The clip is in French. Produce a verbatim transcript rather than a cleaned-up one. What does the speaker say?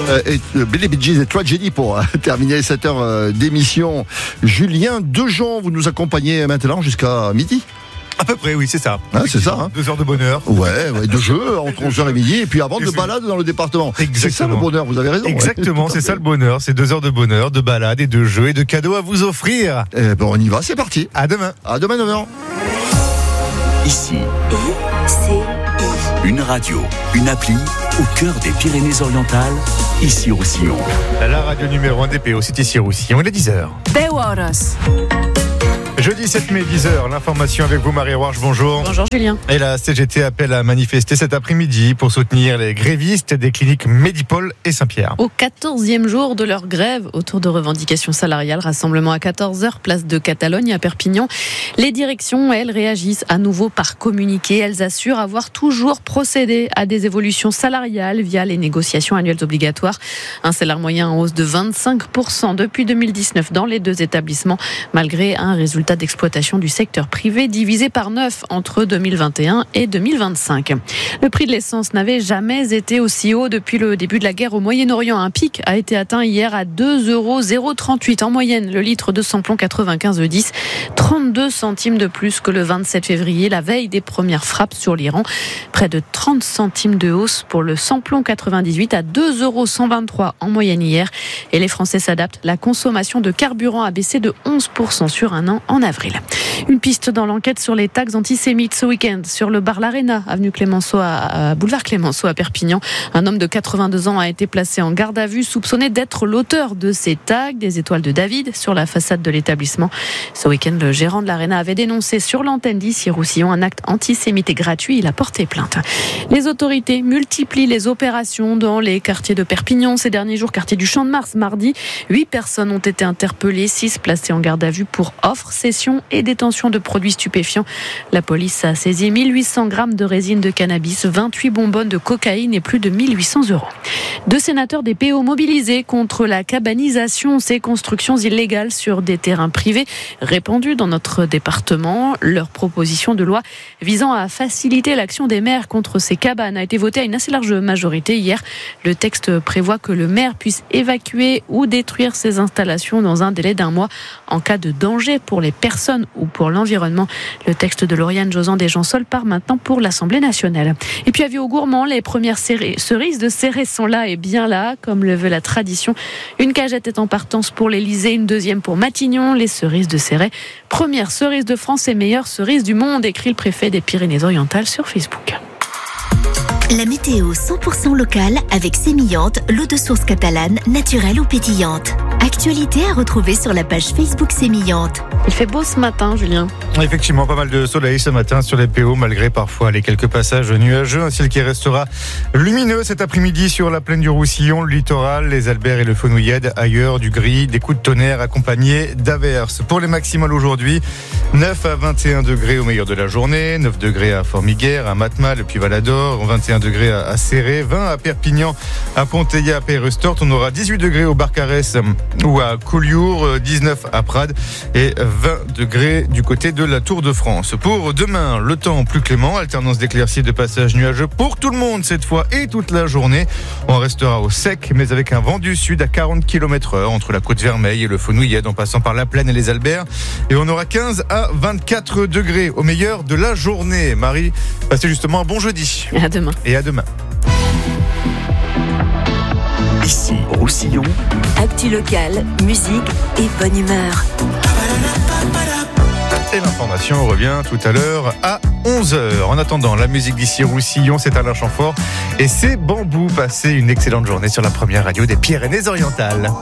Euh, et euh, Billy Bee Gees et Tragedy pour euh, terminer cette heure euh, d'émission. Julien Dejean, vous nous accompagnez maintenant jusqu'à midi. À peu près, oui, c'est ça. Ah, c'est ça. Hein. Deux heures de bonheur. Ouais, ouais, de jeu entre onze heures et midi, et puis avant Et de c'est... balade dans le département. Exactement. C'est ça le bonheur, vous avez raison. Exactement, ouais. c'est ça le bonheur. C'est deux heures de bonheur, de balade et de jeux et de cadeaux à vous offrir. Eh ben, on y va, c'est parti. À demain. À demain, neuf heures. Ici, une radio, une appli au cœur des Pyrénées-Orientales, ici Roussillon. La radio numéro un des P O, c'est ici Roussillon, il est dix heures. Bewaros. Jeudi sept mai, dix heures, l'information avec vous, Marie Roarch, bonjour. Bonjour Julien. Et la C G T appelle à manifester cet après-midi pour soutenir les grévistes des cliniques Medipol et Saint-Pierre. Au quatorzième jour de leur grève autour de revendications salariales, rassemblement à quatorze heures, place de Catalogne à Perpignan. Les directions, elles, réagissent à nouveau par communiqué. Elles assurent avoir toujours procédé à des évolutions salariales via les négociations annuelles obligatoires. Un salaire moyen en hausse de vingt-cinq pour cent depuis deux mille dix-neuf dans les deux établissements, malgré un résultat d'exploitation du secteur privé divisé par neuf entre deux mille vingt et un et deux mille vingt-cinq. Le prix de l'essence n'avait jamais été aussi haut depuis le début de la guerre au Moyen-Orient. Un pic a été atteint hier à deux euros trente-huit en moyenne. Le litre de samplon quatre-vingt-quinze E dix, trente-deux centimes de plus que le vingt-sept février, la veille des premières frappes sur l'Iran. Près de trente centimes de hausse pour le samplon quatre-vingt-dix-huit à deux euros cent vingt-trois en moyenne hier. Et les Français s'adaptent. La consommation de carburant a baissé de onze pour cent sur un an en avril. Une piste dans l'enquête sur les tags antisémites ce week-end sur le bar L'Arena, avenue Clémenceau à, à boulevard Clémenceau à Perpignan. Un homme de quatre-vingt-deux ans a été placé en garde à vue, soupçonné d'être l'auteur de ces tags, des étoiles de David sur la façade de l'établissement. Ce week-end, le gérant de l'Arena avait dénoncé sur l'antenne d'ici Roussillon un acte antisémite et gratuit. Il a porté plainte. Les autorités multiplient les opérations dans les quartiers de Perpignan. Ces derniers jours, quartier du Champ de Mars, mardi, huit personnes ont été interpellées, six placées en garde à vue pour offre, cession et détention de produits stupéfiants. La police a saisi mille huit cents grammes de résine de cannabis, vingt-huit bonbonnes de cocaïne et plus de mille huit cents euros. Deux sénateurs des P O mobilisés contre la cabanisation, ces constructions illégales sur des terrains privés répandus dans notre département. Leur proposition de loi visant à faciliter l'action des maires contre ces cabanes a été votée à une assez large majorité hier. Le texte prévoit que le maire puisse évacuer ou détruire ces installations dans un délai d'un mois en cas de danger pour les personnes ou pour l'environnement. Le texte de Lauriane Josan des Gensols part maintenant pour l'Assemblée nationale. Et puis avis aux gourmands, les premières cerises de Céré sont là et bien là, comme le veut la tradition. Une cagette est en partance pour l'Élysée, une deuxième pour Matignon. Les cerises de Céré, première cerise de France et meilleure cerise du monde, écrit le préfet des Pyrénées-Orientales sur Facebook. La météo cent pour cent locale avec Sémillante, l'eau de source catalane, naturelle ou pétillante. Actualité à retrouver sur la page Facebook Sémillante. Il fait beau ce matin, Julien. Effectivement, pas mal de soleil ce matin sur les P O, malgré parfois les quelques passages nuageux. Un ciel qui restera lumineux cet après-midi sur la plaine du Roussillon, le littoral, les Alberts et le Fenouillède. Ailleurs, du gris, des coups de tonnerre accompagnés d'averses. Pour les maximales aujourd'hui, neuf à vingt et un degrés au meilleur de la journée, neuf degrés à Formiguère, à Matmal, puis Valador, vingt et un degrés à Céré, vingt à Perpignan, à Ponteilla, à Pérestort. On aura dix-huit degrés au Barcarès ou à Collioure, dix-neuf à Prades et vingt degrés du côté de la Tour de France. Pour demain, le temps plus clément, alternance d'éclaircies, de passages nuageux pour tout le monde cette fois et toute la journée. On restera au sec, mais avec un vent du sud à quarante kilomètres heure entre la Côte Vermeille et le Fenouillède en passant par la Plaine et les Alberts. Et on aura quinze à vingt-quatre degrés au meilleur de la journée. Marie, passez justement un bon jeudi. À demain. Et à demain. Ici Roussillon. Actu local, musique et bonne humeur. Et l'information revient tout à l'heure à onze heures. En attendant, la musique d'ici Roussillon, c'est Alain Chamfort et c'est Bambou. Passez une excellente journée sur la première radio des Pyrénées-Orientales.